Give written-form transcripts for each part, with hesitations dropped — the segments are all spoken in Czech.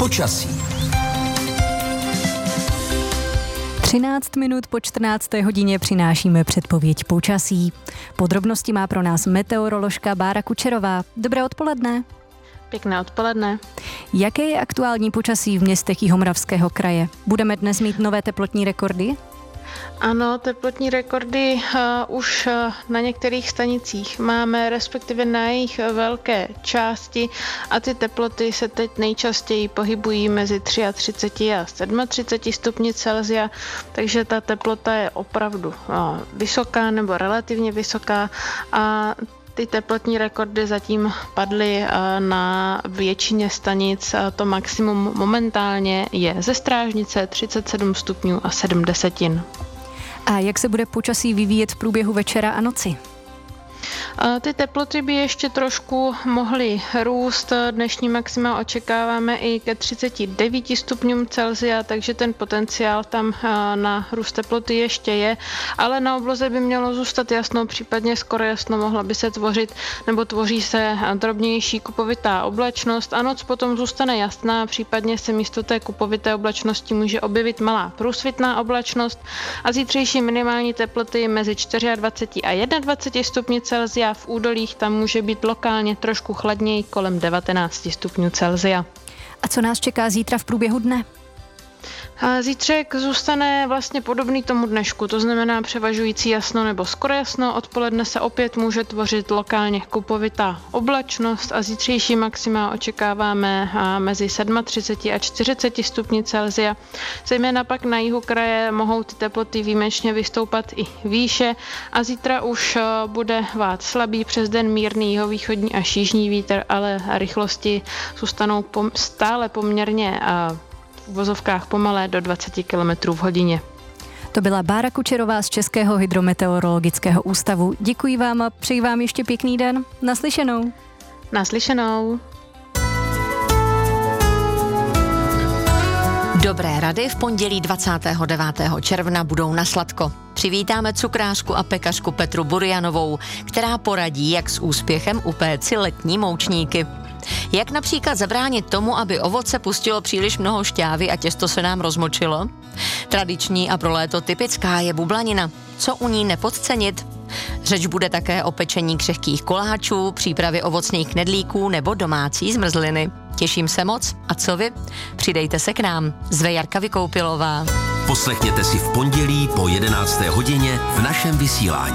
Počasí. 13 minut po 14. hodině přinášíme předpověď počasí. Podrobnosti má pro nás meteoroložka Bára Kučerová. Dobré odpoledne. Pěkné odpoledne. Jaké je aktuální počasí v městech Jihomoravského kraje? Budeme dnes mít nové teplotní rekordy? Ano, teplotní rekordy už na některých stanicích máme, respektive na jejich velké části, a ty teploty se teď nejčastěji pohybují mezi 33 a 37 stupni Celsia, takže ta teplota je opravdu vysoká nebo relativně vysoká a ty teplotní rekordy zatím padly na většině stanic. To maximum momentálně je ze Strážnice 37 stupňů a 7 desetin. A jak se bude počasí vyvíjet v průběhu večera a noci? Ty teploty by ještě trošku mohly růst. Dnešní maxima očekáváme i ke 39 stupňům Celsia, takže ten potenciál tam na růst teploty ještě je, ale na obloze by mělo zůstat jasno, případně skoro jasno, mohla by se tvořit nebo tvoří se drobnější kupovitá oblačnost a noc potom zůstane jasná, případně se místo té kupovité oblačnosti může objevit malá průsvitná oblačnost a zítřejší minimální teploty mezi 24 a 21 stupni Celsia. V údolích tam může být lokálně trošku chladněji, kolem 19 stupňů Celsia. A co nás čeká zítra v průběhu dne? Zítřek zůstane vlastně podobný tomu dnešku, to znamená převažující jasno nebo skoro jasno. Odpoledne se opět může tvořit lokálně kupovitá oblačnost a zítřejší maxima očekáváme mezi 37 a 40 stupni Celsia. Zejména pak na jihu kraje mohou ty teploty výjimečně vystoupat i výše a zítra už bude vát slabý, přes den mírný jihovýchodní až jižní vítr, ale rychlosti zůstanou stále poměrně v uvozovkách pomalé do 20 km v hodině. To byla Bára Kučerová z Českého hydrometeorologického ústavu. Děkuji vám a přeji vám ještě pěkný den. Naslyšenou. Naslyšenou. Dobré rady v pondělí 29. června budou na sladko. Přivítáme cukrářku a pekařku Petru Burjanovou, která poradí, jak s úspěchem upéci letní moučníky. Jak například zabránit tomu, aby ovoce pustilo příliš mnoho šťávy a těsto se nám rozmočilo? Tradiční a pro léto typická je bublanina. Co u ní nepodcenit? Řeč bude také o pečení křehkých koláčů, přípravě ovocných knedlíků nebo domácí zmrzliny. Těším se moc. A co vy? Přidejte se k nám. Zve Jarka Vykoupilová. Poslechněte si v pondělí po 11. hodině v našem vysílání.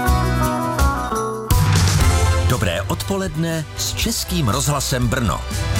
Dobré odpoledne s Českým rozhlasem Brno.